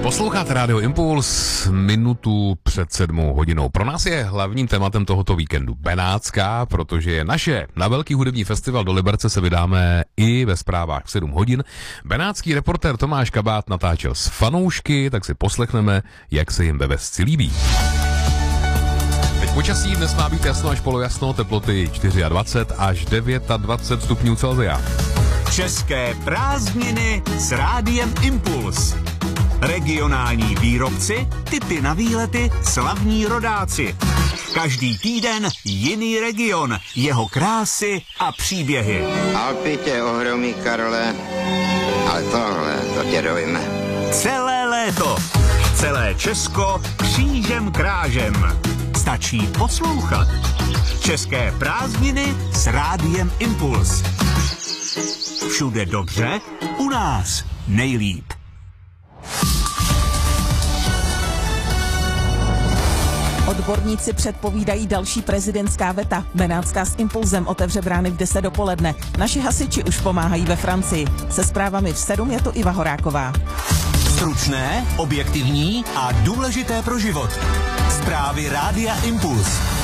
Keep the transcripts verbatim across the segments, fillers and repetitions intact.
Posloucháte Rádio Impuls minutu před sedmou hodinou. Pro nás je hlavním tématem tohoto víkendu Benátská, protože je naše. Na velký hudební festival do Liberce se vydáme i ve zprávách v sedm hodin. Benátský reportér Tomáš Kabát natáčel s fanoušky, tak si poslechneme, jak se jim ve Vesci líbí. Teď počasí dnes má být jasno až polojasno, teploty dvacet čtyři až dvacet devět stupňů Celsia. České prázdniny s Rádiem Impuls. Regionální výrobci, tipy na výlety, slavní rodáci. Každý týden jiný region, jeho krásy a příběhy. Alpy tě ohromí, Karle, ale tohle, to tě dojme. Celé léto, celé Česko křížem krážem. Stačí poslouchat. České prázdniny s Rádiem Impuls. Všude dobře, u nás nejlíp. Odborníci předpovídají další prezidentská veta. Benátská s Impulzem otevře brány v deset dopoledne. Naši hasiči už pomáhají ve Francii. Se zprávami v sedm je to Iva Horáková. Stručné, objektivní a důležité pro život. Zprávy Rádia Impuls.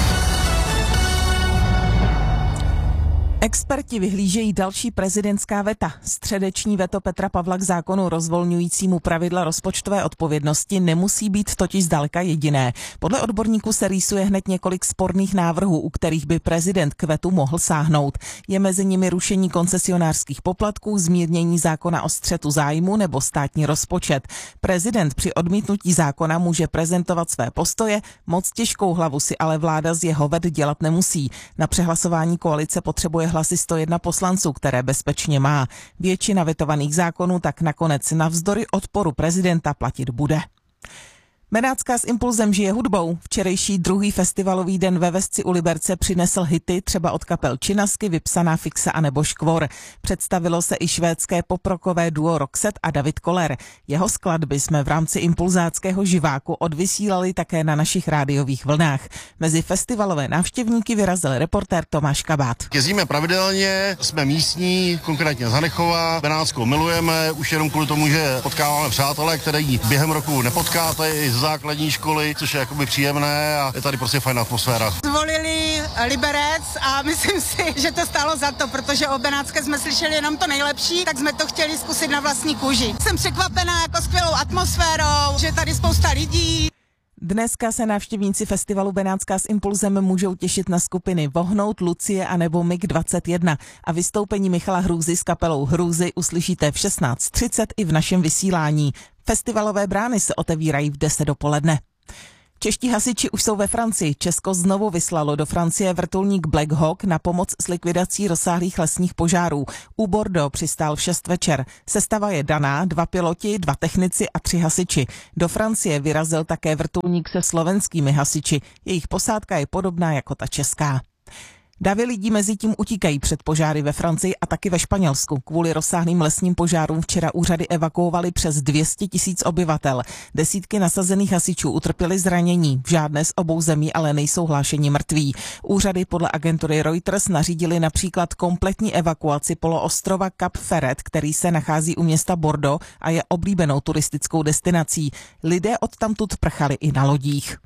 Experti vyhlížejí další prezidentská veta. Středeční veto Petra Pavla k zákonu rozvolňujícímu pravidla rozpočtové odpovědnosti nemusí být totiž zdaleka jediné. Podle odborníků se rýsuje hned několik sporných návrhů, u kterých by prezident k vetu mohl sáhnout. Je mezi nimi rušení koncesionářských poplatků, zmírnění zákona o střetu zájmu nebo státní rozpočet. Prezident při odmítnutí zákona může prezentovat své postoje, moc těžkou hlavu si ale vláda z jeho vet dělat nemusí. Na přehlasování koalice potřebuje hlasy sto jedna poslanců, které bezpečně má. Většina vetovaných zákonů tak nakonec navzdory odporu prezidenta platit bude. Benátská s Impulzem žije hudbou. Včerejší druhý festivalový den ve Vesci u Liberce přinesl hity třeba od kapel Činasky, Vypsaná Fixa a nebo Škvor. Představilo se i švédské poprokové duo Roxette a David Koller. Jeho skladby jsme v rámci impulzáckého živáku odvysílali také na našich rádiových vlnách. Mezi festivalové návštěvníky vyrazil reportér Tomáš Kabát. Jezdíme pravidelně, jsme místní, konkrétně z Hanechova. Benátskou milujeme, už jenom kvůli tomu, že potkáváme přátelé, který během roku nepotkáte, i z základní školy, což je jakoby příjemné a je tady prostě fajn atmosféra. Zvolili Liberec a myslím si, že to stálo za to, protože o Benátské jsme slyšeli jenom to nejlepší, tak jsme to chtěli zkusit na vlastní kůži. Jsem překvapená jako skvělou atmosférou, že tady spousta lidí. Dneska se návštěvníci festivalu Benátská s Impulzem můžou těšit na skupiny Vohnout, Lucie a nebo mig dvacet jedna a vystoupení Michala Hrůzy s kapelou Hrůzy uslyšíte v šestnáct třicet i v našem vysílání. Festivalové brány se otevírají v deset dopoledne. Čeští hasiči už jsou ve Francii. Česko znovu vyslalo do Francie vrtulník Black Hawk na pomoc s likvidací rozsáhlých lesních požárů. U Bordeaux přistál v šest večer. Sestava je daná, dva piloti, dva technici a tři hasiči. Do Francie vyrazil také vrtulník se slovenskými hasiči. Jejich posádka je podobná jako ta česká. Davy lidí mezi tím utíkají před požáry ve Francii a taky ve Španělsku. Kvůli rozsáhlým lesním požárům včera úřady evakuovali přes dvě stě tisíc obyvatel. Desítky nasazených hasičů utrpěly zranění. V žádné z obou zemí ale nejsou hlášeni mrtví. Úřady podle agentury Reuters nařídili například kompletní evakuaci poloostrova Cap Ferret, který se nachází u města Bordeaux a je oblíbenou turistickou destinací. Lidé odtamtud prchali i na lodích.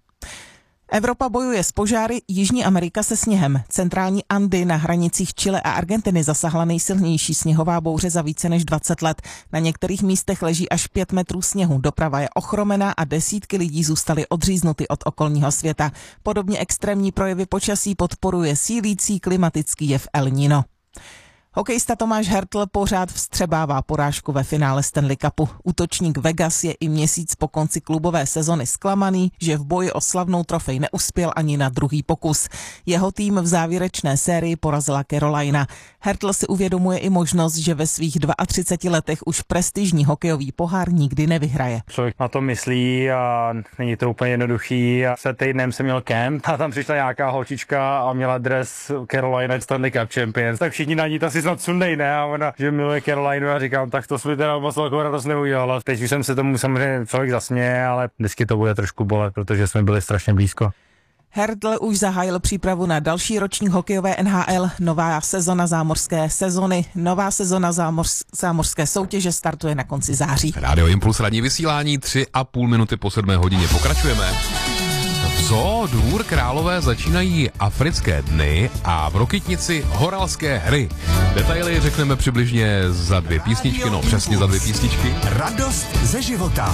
Evropa bojuje s požáry, Jižní Amerika se sněhem. Centrální Andy na hranicích Chile a Argentiny zasahla nejsilnější sněhová bouře za více než dvacet let. Na některých místech leží až pět metrů sněhu, doprava je ochromená a desítky lidí zůstaly odříznuty od okolního světa. Podobně extrémní projevy počasí podporuje sílící klimatický jev El Niño. Hokejista Tomáš Hertl pořád vstřebává porážku ve finále Stanley Cupu. Útočník Vegas je i měsíc po konci klubové sezony zklamaný, že v boji o slavnou trofej neuspěl ani na druhý pokus. Jeho tým v závěrečné sérii porazila Carolina. Hertl si uvědomuje i možnost, že ve svých třiceti dvou letech už prestižní hokejový pohár nikdy nevyhraje. Člověk na to myslí a není to úplně jednoduchý. A před týdnem jsem měl kemp a tam přišla nějaká holčička a měla dres Carolina Stanley Cup Champions. Tak všichni na ní tam si snad sundej, ne? A ona, že miluje Carolinu a říkám, tak to jsme teda moc velkou radost neudělala. Teď už jsem se tomu samozřejmě člověk zasměje, ale vždycky to bude trošku bolet, protože jsme byli strašně blízko. Hertl už zahájil přípravu na další ročník hokejové N H L, nová sezona zámořské sezony, nová sezona zámoř, zámořské soutěže startuje na konci září. Rádio Impuls ranní vysílání, tři a půl minuty po sedmé hodině. Pokračujeme. V Zoo Dvůr Králové začínají africké dny a v Rokytnici horalské hry. Detaily řekneme přibližně za dvě písničky, no přesně za dvě písničky. Radost ze života.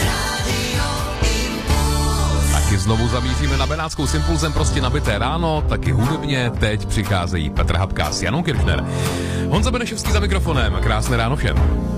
Taky znovu zamíříme na Benátskou s Impulzem, prostě nabité ráno, taky hudebně. Teď přicházejí Petr Habka s Janou Kirchner. Honza Benešovský za mikrofonem. Krásné ráno všem.